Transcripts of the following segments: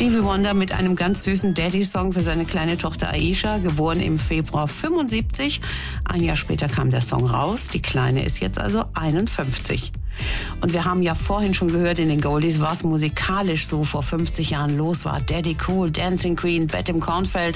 Stevie Wonder mit einem ganz süßen Daddy-Song für seine kleine Tochter Aisha, geboren im Februar 75. Ein Jahr später kam der Song raus. Die Kleine ist jetzt also 51. Und wir haben ja vorhin schon gehört in den Goldies, was musikalisch so vor 50 Jahren los war. Daddy Cool, Dancing Queen, Bett im Kornfeld.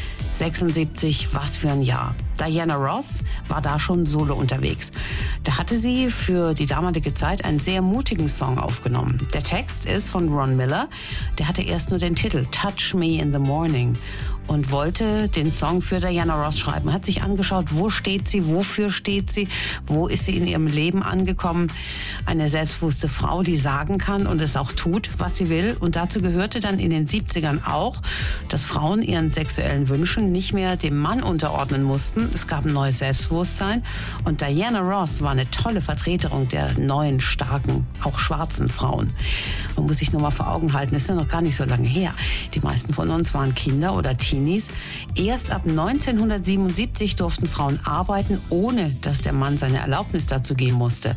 76, was für ein Jahr. Diana Ross war da schon solo unterwegs. Da hatte sie für die damalige Zeit einen sehr mutigen Song aufgenommen. Der Text ist von Ron Miller. Der hatte erst nur den Titel Touch Me in the Morning und wollte den Song für Diana Ross schreiben. Hat sich angeschaut, wo steht sie, wofür steht sie, wo ist sie in ihrem Leben angekommen. Eine selbstbewusste Frau, die sagen kann und es auch tut, was sie will. Und dazu gehörte dann in den 70ern auch, dass Frauen ihren sexuellen Wünschen nicht mehr dem Mann unterordnen mussten. Es gab ein neues Selbstbewusstsein und Diana Ross war eine tolle Vertreterin der neuen, starken, auch schwarzen Frauen. Man muss sich nur mal vor Augen halten, das ist ja noch gar nicht so lange her. Die meisten von uns waren Kinder oder Teenies. Erst ab 1977 durften Frauen arbeiten, ohne dass der Mann seine Erlaubnis dazu geben musste.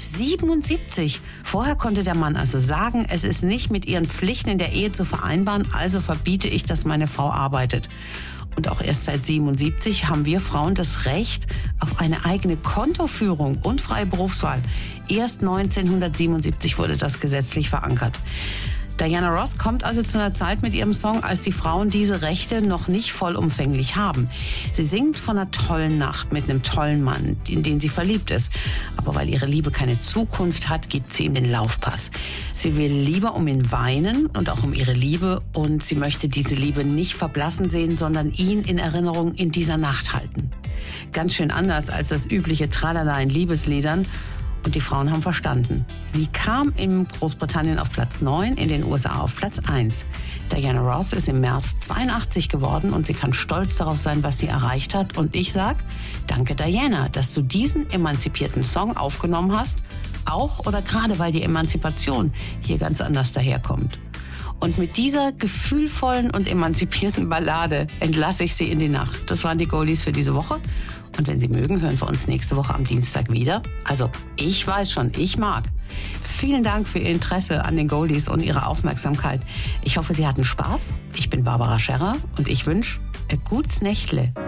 77! Vorher konnte der Mann also sagen, es ist nicht mit ihren Pflichten in der Ehe zu vereinbaren, also verbiete ich, dass meine Frau arbeitet. Und auch erst seit 77 haben wir Frauen das Recht auf eine eigene Kontoführung und freie Berufswahl. Erst 1977 wurde das gesetzlich verankert. Diana Ross kommt also zu einer Zeit mit ihrem Song, als die Frauen diese Rechte noch nicht vollumfänglich haben. Sie singt von einer tollen Nacht mit einem tollen Mann, in den sie verliebt ist. Aber weil ihre Liebe keine Zukunft hat, gibt sie ihm den Laufpass. Sie will lieber um ihn weinen und auch um ihre Liebe. Und sie möchte diese Liebe nicht verblassen sehen, sondern ihn in Erinnerung in dieser Nacht halten. Ganz schön anders als das übliche Tralala in Liebesliedern. Und die Frauen haben verstanden. Sie kam in Großbritannien auf Platz 9, in den USA auf Platz 1. Diana Ross ist im März 82 geworden und sie kann stolz darauf sein, was sie erreicht hat. Und ich sag, danke Diana, dass du diesen emanzipierten Song aufgenommen hast. Auch oder gerade weil die Emanzipation hier ganz anders daherkommt. Und mit dieser gefühlvollen und emanzipierten Ballade entlasse ich Sie in die Nacht. Das waren die Goldies für diese Woche. Und wenn Sie mögen, hören wir uns nächste Woche am Dienstag wieder. Also, ich weiß schon, ich mag. Vielen Dank für Ihr Interesse an den Goldies und Ihre Aufmerksamkeit. Ich hoffe, Sie hatten Spaß. Ich bin Barbara Scherrer und ich wünsche ein gutes Nächtle.